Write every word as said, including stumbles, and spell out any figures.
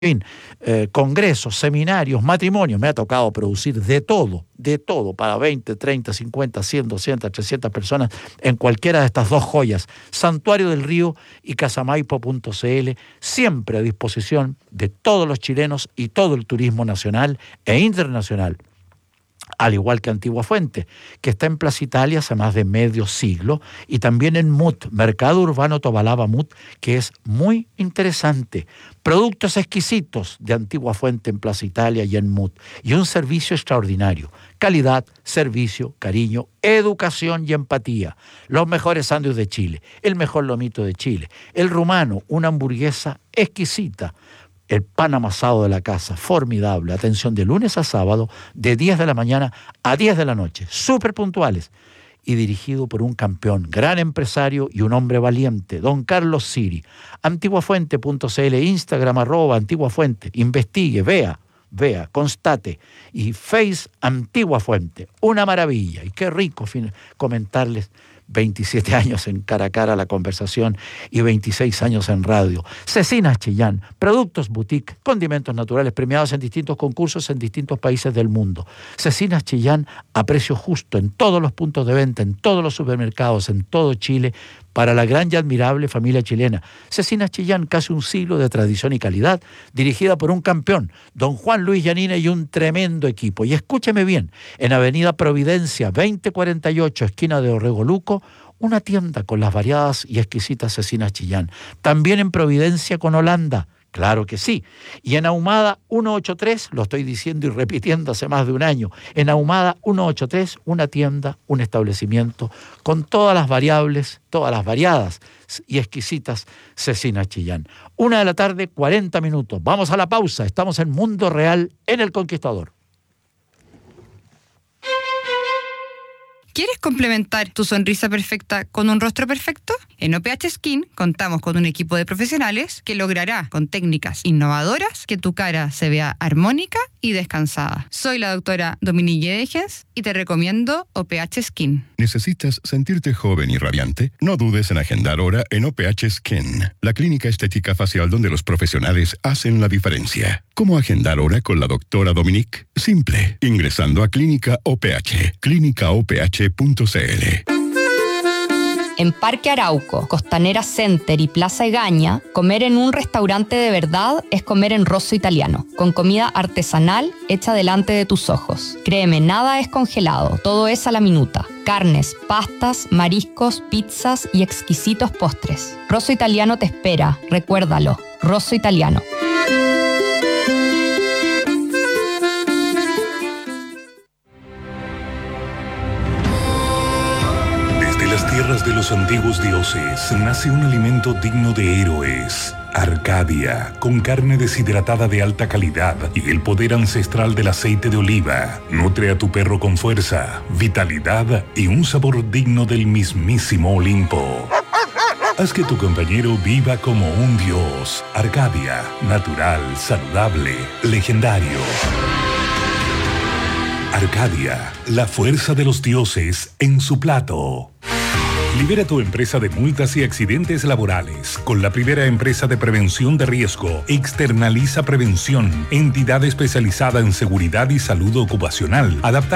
fin, eh, congresos, seminarios, matrimonios. Me ha tocado producir de todo, de todo, para veinte, treinta, cincuenta, cien, doscientas, trescientas personas en cualquiera de estas dos joyas, Santuario del Río y casamaipo punto c l, siempre a disposición de todos los chilenos y todo el turismo nacional e internacional. Al igual que Antigua Fuente, que está en Plaza Italia hace más de medio siglo, y también en M U T, Mercado Urbano Tobalaba M U T, que es muy interesante. Productos exquisitos de Antigua Fuente en Plaza Italia y en M U T, y un servicio extraordinario. Calidad, servicio, cariño, educación y empatía. Los mejores sándwiches de Chile, el mejor lomito de Chile, el rumano, una hamburguesa exquisita. El pan amasado de la casa, formidable. Atención de lunes a sábado, de diez de la mañana a diez de la noche. Súper puntuales. Y dirigido por un campeón, gran empresario y un hombre valiente, don Carlos Siri. Antiguafuente punto c l, Instagram, arroba Antiguafuente. Investigue, vea, vea, constate. Y Face Antigua Fuente. Una maravilla. Y qué rico fin- comentarles. veintisiete años en cara a cara la conversación y veintiséis años en radio. Cecinas Chillán, productos boutique, condimentos naturales premiados en distintos concursos en distintos países del mundo. Cecinas Chillán a precio justo en todos los puntos de venta, en todos los supermercados, en todo Chile, para la gran y admirable familia chilena. Cecinas Chillán, casi un siglo de tradición y calidad, dirigida por un campeón, don Juan Luis Yanina, y un tremendo equipo. Y escúcheme bien, en Avenida Providencia veinte cuarenta y ocho, esquina de Orrego Luco, una tienda con las variadas y exquisitas cecinas Chillán. También en Providencia con Holanda, claro que sí. Y en Ahumada ciento ochenta y tres, lo estoy diciendo y repitiendo hace más de un año, en Ahumada ciento ochenta y tres, una tienda, un establecimiento con todas las variables, todas las variadas y exquisitas cecinas Chillán. Una de la tarde, cuarenta minutos. Vamos a la pausa. Estamos en Mundo Real en El Conquistador. ¿Quieres complementar tu sonrisa perfecta con un rostro perfecto? En O P H Skin contamos con un equipo de profesionales que logrará, con técnicas innovadoras, que tu cara se vea armónica y descansada. Soy la doctora Dominique Yedegens y te recomiendo O P H Skin. ¿Necesitas sentirte joven y radiante? No dudes en agendar hora en O P H Skin, la clínica estética facial donde los profesionales hacen la diferencia. ¿Cómo agendar hora con la doctora Dominique? Simple, ingresando a Clínica O P H, clínica o p h punto c l. En Parque Arauco, Costanera Center y Plaza Egaña, comer en un restaurante de verdad es comer en Rosso Italiano, con comida artesanal hecha delante de tus ojos. Créeme, nada es congelado, todo es a la minuta. Carnes, pastas, mariscos, pizzas y exquisitos postres. Rosso Italiano te espera, recuérdalo, Rosso Italiano. Tierras de los antiguos dioses nace un alimento digno de héroes. Arcadia, con carne deshidratada de alta calidad y el poder ancestral del aceite de oliva. Nutre a tu perro con fuerza, vitalidad y un sabor digno del mismísimo Olimpo. Haz que tu compañero viva como un dios. Arcadia, natural, saludable, legendario. Arcadia, la fuerza de los dioses en su plato. Libera tu empresa de multas y accidentes laborales con la primera empresa de prevención de riesgo. Externaliza Prevención, entidad especializada en seguridad y salud ocupacional, adaptada